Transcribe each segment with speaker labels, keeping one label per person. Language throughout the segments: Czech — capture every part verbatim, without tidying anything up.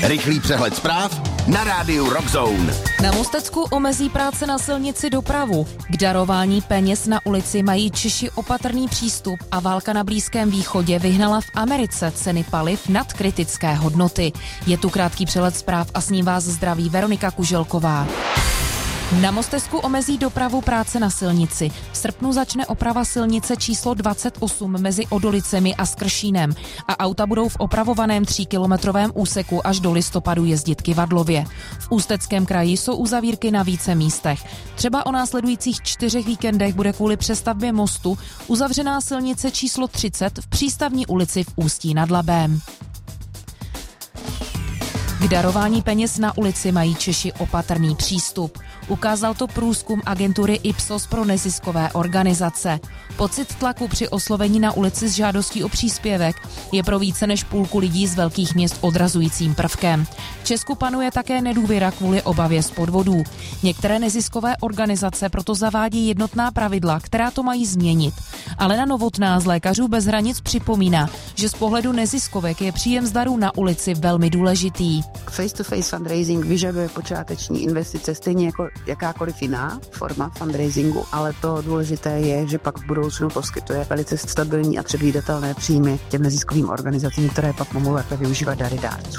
Speaker 1: Rychlý přehled zpráv na rádiu Rock Zone.
Speaker 2: Na Mostecku omezí práce na silnici dopravu. K darování peněz na ulici mají Češi opatrný přístup a válka na Blízkém východě vyhnala v Americe ceny paliv nad kritické hodnoty. Je tu krátký přehled zpráv a s ním vás zdraví Veronika Kuželková. Na Mostecku omezí dopravu práce na silnici. V srpnu začne oprava silnice číslo dvacet osm mezi Odolicemi a Skršínem a auta budou v opravovaném tříkilometrovém úseku až do listopadu jezdit kyvadlově. V Ústeckém kraji jsou uzavírky na více místech. Třeba o následujících čtyřech víkendech bude kvůli přestavbě mostu uzavřená silnice číslo třicet v Přístavní ulici v Ústí nad Labem. K darování peněz na ulici mají Češi opatrný přístup. Ukázal to průzkum agentury Ipsos pro neziskové organizace. Pocit tlaku při oslovení na ulici s žádostí o příspěvek je pro více než půlku lidí z velkých měst odrazujícím prvkem. V Česku panuje také nedůvěra kvůli obavě z podvodů. Některé neziskové organizace proto zavádí jednotná pravidla, která to mají změnit. Alena Novotná z Lékařů bez hranic připomíná, že z pohledu neziskovek je příjem z darů na ulici velmi důležitý.
Speaker 3: Face-to-face fundraising vyžaduje počáteční investice stejně jako jakákoliv jiná forma fundraisingu, ale to důležité je, že pak v budoucnu poskytuje velice stabilní a předvídatelné příjmy těm neziskovým organizacím, které pak mohou lépe využívat dary dárců.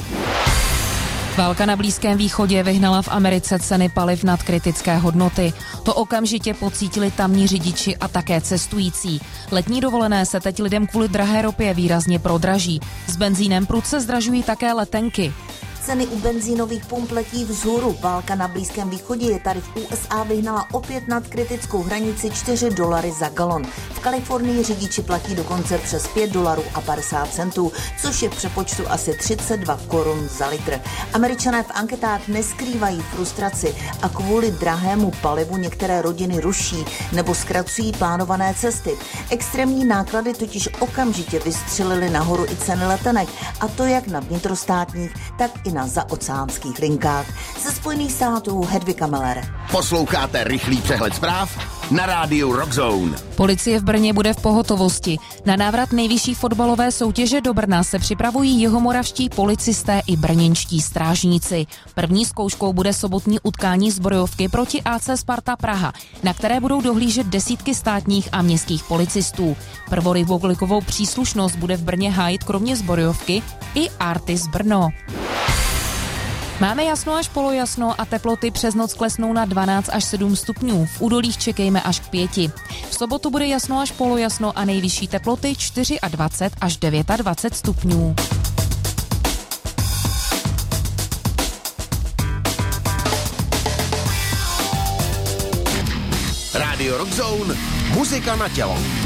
Speaker 2: Válka na Blízkém východě vyhnala v Americe ceny paliv nad kritické hodnoty. To okamžitě pocítili tamní řidiči a také cestující. Letní dovolené se teď lidem kvůli drahé ropě výrazně prodraží. S benzínem prudce zdražují také letenky.
Speaker 4: Ceny u benzínových pump letí vzhůru. Válka na Blízkém východě je tady v U S A vyhnala opět nad kritickou hranici čtyři dolary za galon. V Kalifornii řidiči platí dokonce přes pět dolarů a padesát centů, což je v přepočtu asi třicet dva korun za litr. Američané v anketách neskrývají frustraci a kvůli drahému palivu některé rodiny ruší nebo zkracují plánované cesty. Extrémní náklady totiž okamžitě vystřelily nahoru i ceny letenek, a to jak na vnitrostátních, tak i na zaoceánských linkách. Ze Spojených států Hedvika Meller.
Speaker 1: Posloucháte rychlý přehled zpráv na rádiu Rock Zone.
Speaker 2: Policie v Brně bude v pohotovosti. Na návrat nejvyšší fotbalové soutěže do Brna se připravují jihomoravští policisté i brněnští strážníci. První zkouškou bude sobotní utkání zbrojovky proti A C Sparta Praha, na které budou dohlížet desítky státních a městských policistů. Prvorepublikovou příslušnost bude v Brně hájit kromě zbrojovky i Artis Brno. Máme jasno až polojasno a teploty přes noc klesnou na dvanáct až sedm stupňů. V údolích čekejme až k pěti. V sobotu bude jasno až polojasno a nejvyšší teploty dvacet čtyři až dvacet devět stupňů.
Speaker 1: Rádio Rock Zone, muzika na tělo.